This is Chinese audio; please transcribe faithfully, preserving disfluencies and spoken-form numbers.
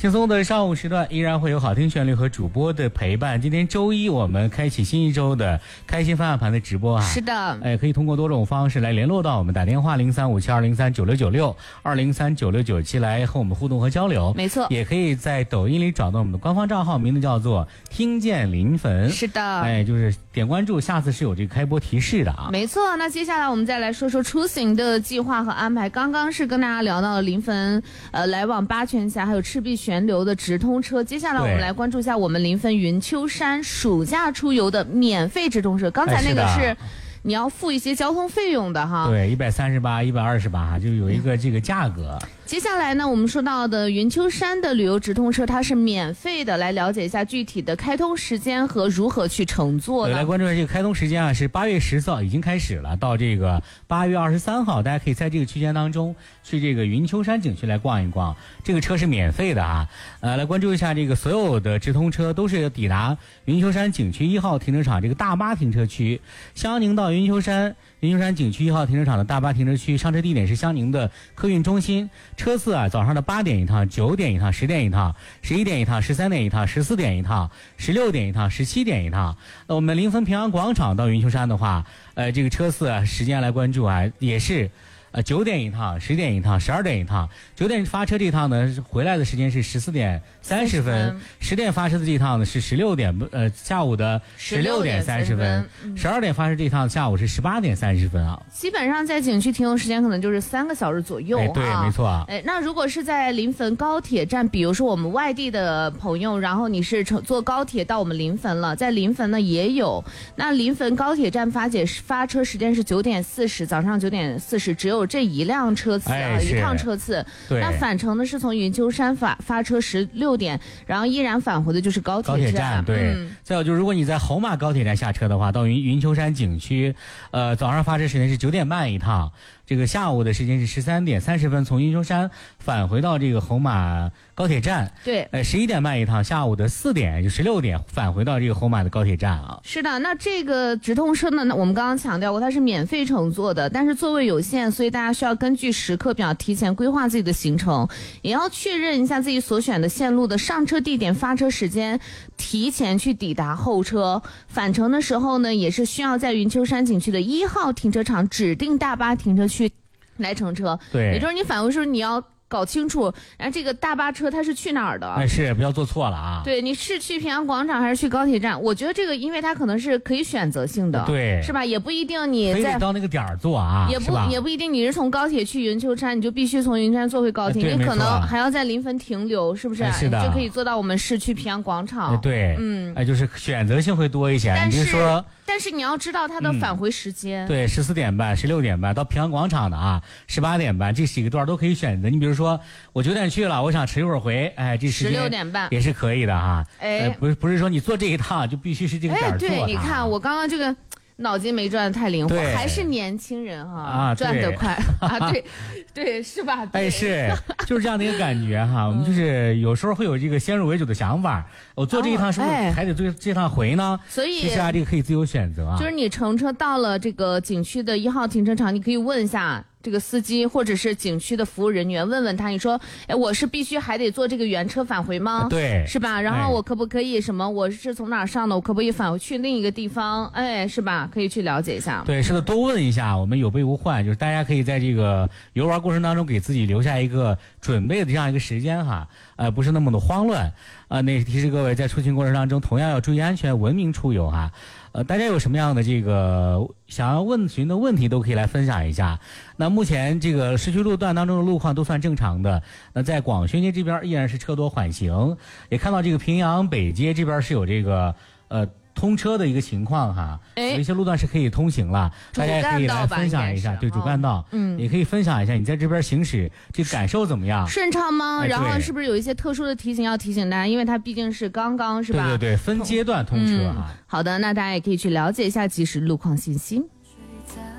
轻松的上午时段依然会有好听旋律和主播的陪伴。今天周一，我们开启新一周的开心方向盘的直播啊。 是的， 哎，可以通过多种方式来联络到我们，打电话零三五七二零三九六九六二零三九六九七来和我们互动和交流。 没错， 也可以在抖音里找到我们的官方账号，名字叫做听见临汾。 是的， 哎，就是点关注，下次是有这个开播提示的啊。 没错，那接下来我们再来说说出行的计划和安排。刚刚是跟大家聊到了临汾呃来往八泉峡还有赤壁悬流的直通车，接下来我们来关注一下我们临汾云丘山暑假出游的免费直通车。刚才那个是、哎、你要付一些交通费用的哈。 对，一百三十八、一百二十八，就有一个这个价格。 接下来呢，我们说到的云丘山的旅游直通车，它是免费的，来了解一下具体的开通时间和如何去乘坐的。 来关注一下这个开通时间啊，是八月十四号已经开始了，到这个八月二十三号，大家可以在这个区间当中去这个云丘山景区来逛一逛。这个车是免费的啊，呃，来关注一下这个所有的直通车都是抵达云丘山景区一号停车场这个大巴停车区，襄宁到云丘山。云丘山景区一号停车场的大巴停车区上车地点是襄宁的客运中心，车次啊，早上的八点一趟、九点一趟、十点一趟、十一点一趟、十三点一趟、十四点一趟、十六点一趟、十七点一趟。那我们临汾平安广场到云丘山的话，呃，这个车次啊，时间来关注啊，也是。呃，九点一趟，十点一趟，十二点一趟。九点发车这一趟呢，回来的时间是十四点三十分；十点发车的这一趟呢是十六点，呃，下午的十六点三十分；十二点发车这一趟下午是十八点三十分啊。 基本上在景区停留时间可能就是三个小时左右、啊。 哎，对，没错。 哎，那如果是在临汾高铁站，比如说我们外地的朋友，然后你是乘坐高铁到我们临汾了，在临汾呢也有。那临汾高铁站发解发车时间是九点四十，早上九点四十，只有这一辆车次啊、 哎， 一趟车次。 对。 那返程呢是从云丘山发发车十六点，然后依然返回的就是高铁站。 高铁站对。嗯、再有就是，如果你在侯马高铁站下车的话，到云云丘山景区，呃，早上发车时间是九点半一趟。这个下午的时间是十三点三十分，从云丘山返回到这个侯马高铁站。 对， 呃，十一点半一趟，下午的四点就十六点返回到这个侯马的高铁站啊。 是的，那这个直通车呢，我们刚刚强调过，它是免费乘坐的，但是座位有限，所以大家需要根据时刻表提前规划自己的行程，也要确认一下自己所选的线路的上车地点、发车时间，提前去抵达候车。返程的时候呢，也是需要在云丘山景区的一号停车场指定大巴停车区来乘车。 对， 也就是你返回时候你要搞清楚，然后这个大巴车它是去哪儿的？ 哎，是不要做错了啊！ 对，你是去平安广场还是去高铁站？我觉得这个，因为它可能是可以选择性的， 对， 是吧？也不一定你在非得到那个点儿坐啊， 也不也不一定你是从高铁去云丘山，你就必须从云丘山坐回高铁， 哎、 你可能还要在临汾停留，是不是？ 哎、是的， 你就可以坐到我们市区平安广场。 哎、对， 嗯， 哎，就是选择性会多一些。 但是你就说。 但是你要知道它的返回时间， 嗯、对，十四点半、十六点半到平安广场的啊，十八点半这几个段都可以选择。你比如说，我九点去了，我想迟一会儿回，哎，这时间十六点半也是可以的哈。 哎， 呃、不是不是说你坐这一趟就必须是这个点儿坐。 哎，对，你看我刚刚这个。脑筋没转的太灵活，还是年轻人哈、 啊， 转得快啊，对，对，是吧？ 哎，是，就是这样的一个感觉哈。我们就是有时候会有这个先入为主的想法，我坐这一趟是不是还得坐这趟回呢？ 所以其实啊，这个可以自由选择啊。 就是你乘车到了这个景区的一号停车场，你可以问一下。这个司机或者是景区的服务人员问问他，你说，哎，我是必须还得坐这个原车返回吗？ 对， 是吧？然后我可不可以什么？我是从哪儿上的？我可不可以返回去另一个地方？哎，是吧？可以去了解一下。 对，是的，多问一下，我们有备无患，就是大家可以在这个游玩过程当中给自己留下一个准备的这样一个时间哈，呃，不是那么的慌乱。啊、呃，那提示各位在出行过程当中同样要注意安全，文明出游哈。呃，大家有什么样的这个想要问询的问题都可以来分享一下。那目前这个市区路段当中的路况都算正常的。那在广宣街这边依然是车多缓行，也看到这个平阳北街这边是有这个呃通车的一个情况哈，有一些路段是可以通行了，大家也可以来分享一下，对，主干道，嗯，也可以分享一下你在这边行驶这感受怎么样， 顺畅吗？然后是不是有一些特殊的提醒要提醒大家？因为它毕竟是刚刚是吧？ 对对对，分阶段通车哈。 好的，那大家也可以去了解一下即时路况信息。